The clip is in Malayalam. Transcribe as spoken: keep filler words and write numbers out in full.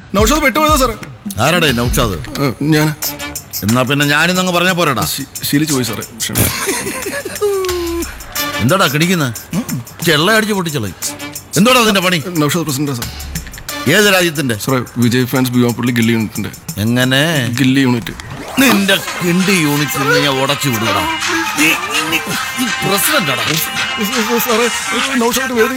നൗഷാദ് പെട്ടുപോയതാ സാറേ. ആരാടേ നൗഷാദ്? ഞാൻ. എന്നാ പിന്നെ ഞാനിന്നങ്ങ് പറഞ്ഞ പോരാടാ. ശീലിച്ചു പോയി സാറേ. എന്താടാ കിണിക്കുന്നത്? ചെള്ള അടിച്ച് പൊട്ടിച്ചളയും. എന്തോടാ അതിന്റെ പണി? നൗഷാദ് പ്രസിഡന്റാ സാർ. ഏത് രാജ്യത്തിന്റെ? സാറേ വിജയ് ഫാൻസ് ബിയോപ്പള്ളി ഗില്ലി യൂണിറ്റിന്റെ. എങ്ങനെ? ഗില്ലി യൂണിറ്റ്. നിന്റെ കിണ്ടി യൂണിറ്റ് ഞാൻ ഉടച്ചു വിടുകടാ. പ്രസിഡന്റാടാ സാറേ. നൗഷാദ്